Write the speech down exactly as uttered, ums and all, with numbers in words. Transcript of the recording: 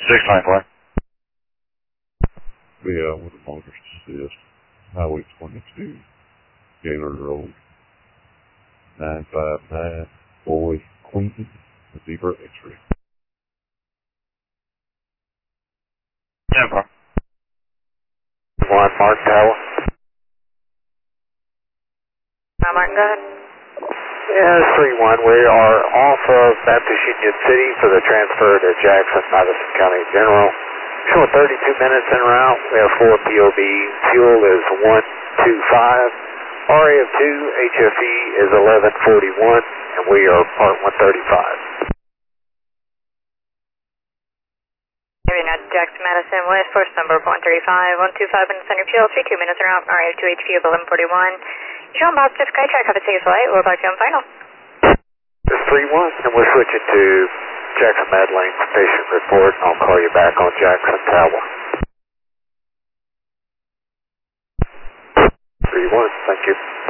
six nine four. Yeah, with the bunkers assist. Highway twenty-two, Gaylord Road, nine five nine, Boy, Queen, Zebra X-ray. ten four. One, Mark Tower. Uh, Martin, go ahead. Yeah, three one. We are off of Baptist Union City for the transfer to Jackson, Madison County General. Showing thirty-two minutes en route. We have four P O Bs. Fuel is one two five. R A F two, H F E is eleven forty-one, and we are part one thirty-five. Area United Jackson, Madison, West, force number one thirty-five, one two five, and center fuel, thirty-two minutes en route. R A F two, H F E of eleven forty-one. Showing positive Skytrack, have a safe flight. We'll back you on final. It's three one, and we're switching to Jackson Madeleine station report, and I'll call you back on Jackson Tower. three one, thank you.